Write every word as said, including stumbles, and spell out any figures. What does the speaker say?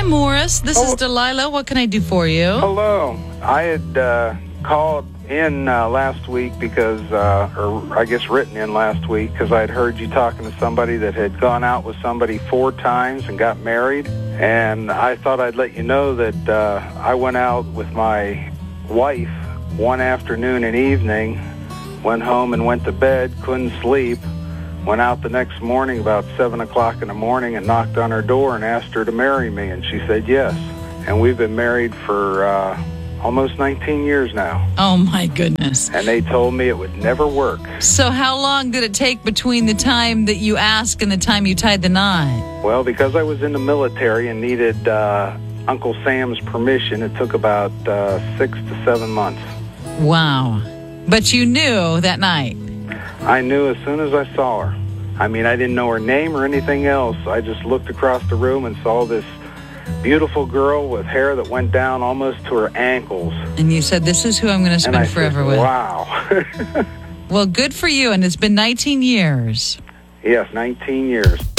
Morris. This Oh. is Delilah. What can I do for you? Hello. I had uh, called in uh, last week because, uh, or I guess written in last week, because I had heard you talking to somebody that had gone out with somebody four times and got married. And I thought I'd let you know that uh, I went out with my wife one afternoon and evening, went home and went to bed, couldn't sleep, went out the next morning about seven o'clock in the morning and knocked on her door and asked her to marry me, and she said yes. And we've been married for uh, almost nineteen years now. Oh, my goodness. And they told me it would never work. So how long did it take between the time that you asked and the time you tied the knot? Well, because I was in the military and needed uh, Uncle Sam's permission, it took about uh, six to seven months. Wow. But you knew that night. I knew as soon as I saw her. I mean, I didn't know her name or anything else. I just looked across the room and saw this beautiful girl with hair that went down almost to her ankles. And you said, this is who I'm going to And spend I forever said, with. wow. Well, good for you. And it's been nineteen years. Yes, nineteen years.